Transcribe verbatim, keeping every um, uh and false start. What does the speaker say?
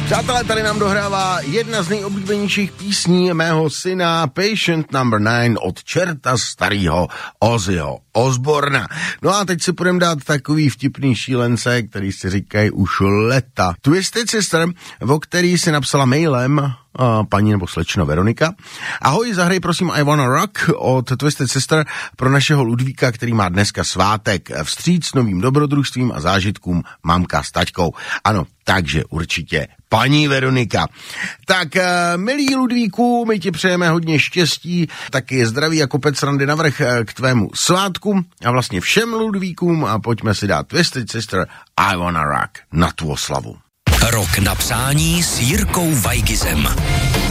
Přátelé, tady nám dohrává jedna z nejoblíbenějších písní mého syna Patient number nine od čerta starýho Ozzyho Osborna. No a teď si půjdeme dát takový vtipný šílence, který si říkají už leta. Twisted Sister, o který si napsala mailem Uh, paní nebo slečno Veronika. Ahoj, zahrej prosím I Wanna Rock od Twisted Sister pro našeho Ludvíka, který má dneska svátek. Vstříc novým dobrodružstvím a zážitkům mamka s taťkou. Ano, takže určitě paní Veronika. Tak, uh, milý Ludvíku, my ti přejeme hodně štěstí, taky zdraví a kopec randy navrch k tvému svátku a vlastně všem Ludvíkům a pojďme si dát Twisted Sister I Wanna Rock na tu oslavu. Rok na přání s Jirkou Weigizem.